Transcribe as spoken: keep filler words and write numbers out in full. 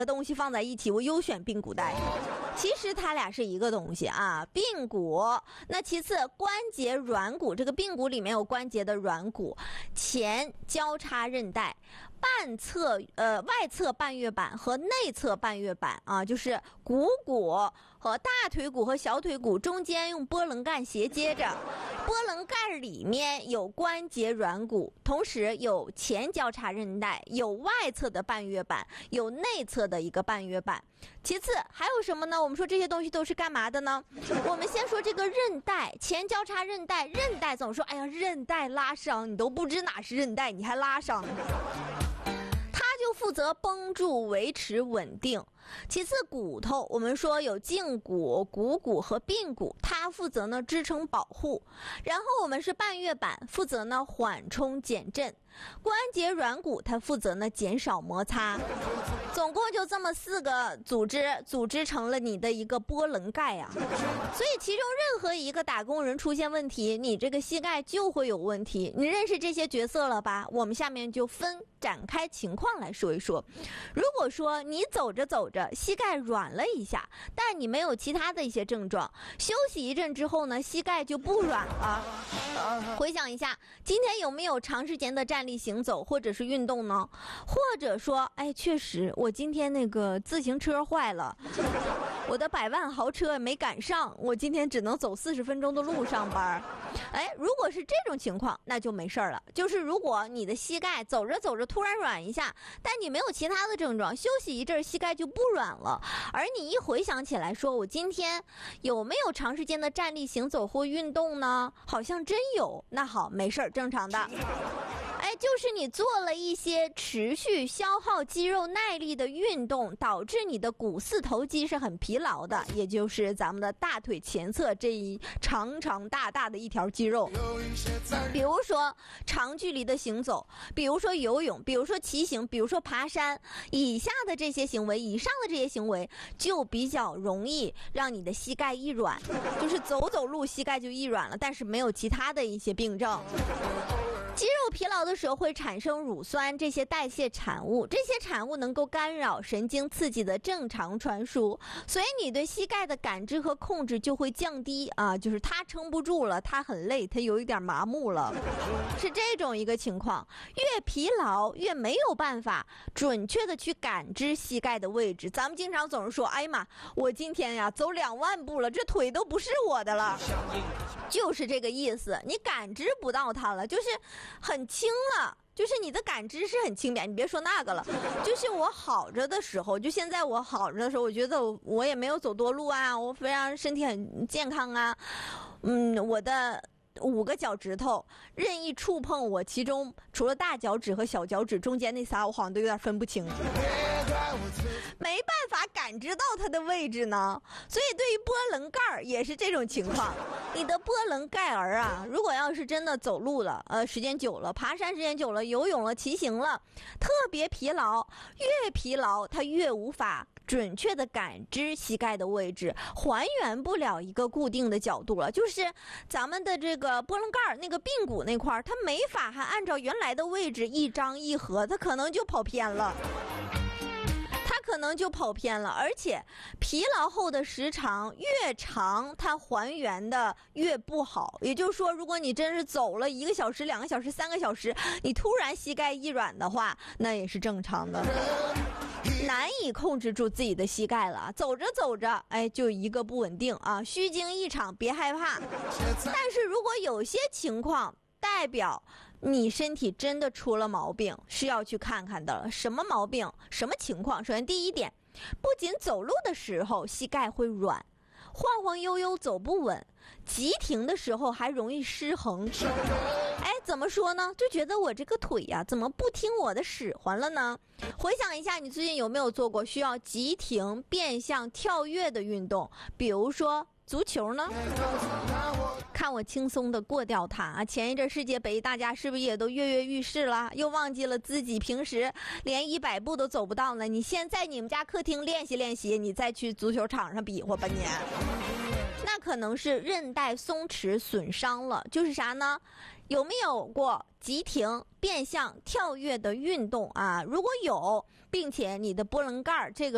个东西放在一起，我优选髌骨带。其实它俩是一个东西啊，髌骨。那其次，关节软骨，这个髌骨里面有关节的软骨，前交叉韧带，半侧呃外侧半月板和内侧半月板啊，就是股骨和大腿骨和小腿骨中间用波棱干衔接着，波棱干里面有关节软骨，同时有前交叉韧带，有外侧的半月板，有内侧的一个半月板。其次还有什么呢？我们说这些东西都是干嘛的呢？我们先说这个韧带，前交叉韧带，韧带总说哎呀韧带拉伤，你都不知哪是韧带，你还拉伤。就负责绷住、维持稳定。其次，骨头我们说有胫骨、股骨和髌骨，它负责呢支撑保护。然后我们是半月板，负责呢缓冲减震。关节软骨它负责呢减少摩擦。总共就这么四个组织组织成了你的一个波棱盖啊。所以其中任何一个打工人出现问题，你这个膝盖就会有问题。你认识这些角色了吧？我们下面就分展开情况来说一说。如果说你走着走着膝盖软了一下，但你没有其他的一些症状，休息一阵之后呢，膝盖就不软了。回想一下，今天有没有长时间的站立行走或者是运动呢？或者说，哎，确实我今天那个自行车坏了，我的百万豪车没赶上，我今天只能走四十分钟的路上班。哎，如果是这种情况，那就没事了。就是如果你的膝盖走着走着突然软一下，但你没有其他的症状，休息一阵膝盖就不软了，而你一回想起来说我今天有没有长时间的站立行走或运动呢？好像真有，那好，没事，正常的。哎，就是你做了一些持续消耗肌肉耐力的运动，导致你的股四头肌是很疲劳的，也就是咱们的大腿前侧这一长长大大的一条肌肉。比如说长距离的行走，比如说游泳，比如说骑行，比如说爬山，以下的这些行为，以上的这些行为就比较容易让你的膝盖一软，就是走走路膝盖就一软了，但是没有其他的一些病症。肌肉疲劳的时候会产生乳酸这些代谢产物，这些产物能够干扰神经刺激的正常传输，所以你对膝盖的感知和控制就会降低啊，就是它撑不住了，它很累，它有一点麻木了，是这种一个情况。越疲劳越没有办法准确的去感知膝盖的位置。咱们经常总是说，哎呀妈，我今天呀走两万步了，这腿都不是我的了，就是这个意思，你感知不到它了，就是很轻了，就是你的感知是很轻便。你别说那个了，就是我好着的时候，就现在我好着的时候，我觉得我也没有走多路啊，我非常身体很健康啊，嗯，我的五个脚趾头任意触碰我其中除了大脚趾和小脚趾中间那仨，我好像都有点分不清，没办法感知到它的位置呢。所以对于波棱盖也是这种情况，你的波棱盖儿啊，如果要是真的走路了，呃，时间久了，爬山时间久了，游泳了，骑行了，特别疲劳，越疲劳它越无法准确的感知膝盖的位置，还原不了一个固定的角度了。就是咱们的这个波棱盖那个髌骨那块，它没法还按照原来的位置一张一合，它可能就跑偏了。它可能就跑偏了，而且疲劳后的时长越长，它还原的越不好。也就是说，如果你真是走了一个小时、两个小时、三个小时，你突然膝盖一软的话，那也是正常的。难以控制住自己的膝盖了，走着走着，哎，就一个不稳定啊，虚惊一场，别害怕。但是如果有些情况代表你身体真的出了毛病，是要去看看的。什么毛病？什么情况？首先第一点，不仅走路的时候膝盖会软，晃晃悠悠走不稳，急停的时候还容易失衡。哎，怎么说呢？就觉得我这个腿呀、啊，怎么不听我的使唤了呢？回想一下，你最近有没有做过需要急停、变向、跳跃的运动？比如说足球呢？看我轻松的过掉它啊！前一阵世界杯，大家是不是也都跃跃欲试了？又忘记了自己平时连一百步都走不到呢？你先在你们家客厅练习练习，你再去足球场上比划吧你。那可能是韧带松弛损伤了，就是啥呢？有没有过急停、变向、跳跃的运动啊？如果有，并且你的波棱盖这个